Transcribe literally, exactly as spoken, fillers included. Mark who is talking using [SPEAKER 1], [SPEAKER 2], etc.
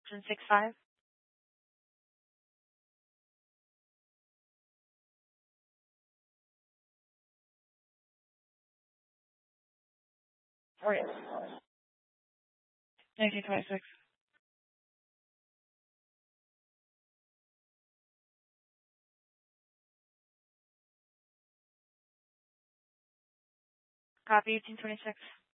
[SPEAKER 1] Option six five. Or yes. nineteen twenty-six. Copy eighteen twenty-six.